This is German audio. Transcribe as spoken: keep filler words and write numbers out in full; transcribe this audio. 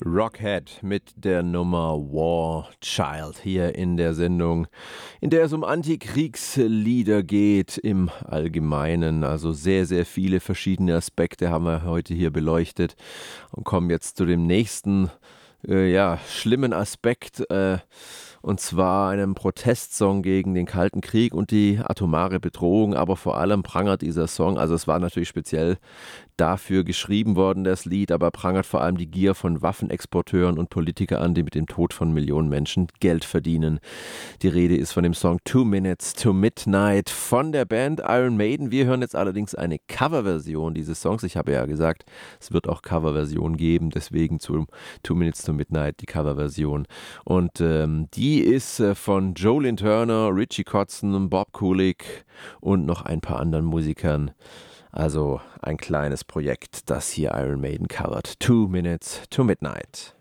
Rockhead mit der Nummer War Child hier in der Sendung, in der es um Antikriegslieder geht im Allgemeinen. Also sehr, sehr viele verschiedene Aspekte haben wir heute hier beleuchtet und kommen jetzt zu dem nächsten äh, ja, schlimmen Aspekt, äh, und zwar einem Protestsong gegen den Kalten Krieg und die atomare Bedrohung, aber vor allem prangert dieser Song, also es war natürlich speziell dafür geschrieben worden, das Lied, aber prangert vor allem die Gier von Waffenexporteuren und Politikern an, die mit dem Tod von Millionen Menschen Geld verdienen. Die Rede ist von dem Song Two Minutes to Midnight von der Band Iron Maiden. Wir hören jetzt allerdings eine Coverversion dieses Songs. Ich habe ja gesagt, es wird auch Coverversionen geben, deswegen zu Two Minutes to Midnight die Coverversion. Und ähm, die ist äh, von Jolene Turner, Richie Kotzen, Bob Kulick und noch ein paar anderen Musikern. Also ein kleines Projekt, das hier Iron Maiden covert. Two Minutes to Midnight.